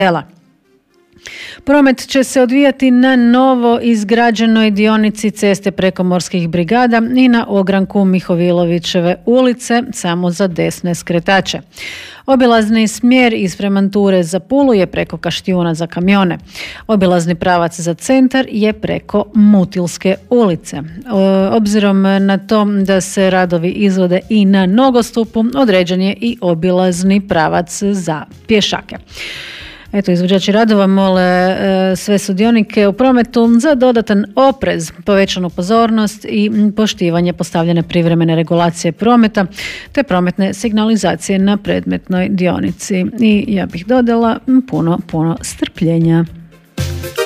sela. Promet će se odvijati na novo izgrađenoj dionici ceste preko Morskih brigada i na ogranku Mihovilovićeve ulice samo za desne skretače. Obilazni smjer iz Fremanture za Pulu je preko Kaštijuna za kamione. Obilazni pravac za centar je preko Mutilske ulice. Obzirom na to da se radovi izvode i na nogostupu, određen je i obilazni pravac za pješake. Eto, izvođači radova mole sve sudionike u prometu za dodatan oprez, povećanu pozornost i poštivanje postavljene privremene regulacije prometa te prometne signalizacije na predmetnoj dionici. I ja bih dodala puno strpljenja.